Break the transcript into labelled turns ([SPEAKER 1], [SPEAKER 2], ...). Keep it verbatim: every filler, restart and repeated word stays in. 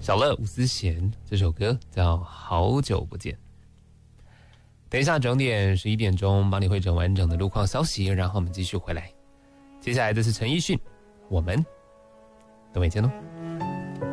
[SPEAKER 1] 小乐吴思贤这首歌叫《好久不见》。等一下整点十一点钟帮你汇整完整的路况消息，然后我们继续回来。接下来的是陈奕迅，我们等会见喽。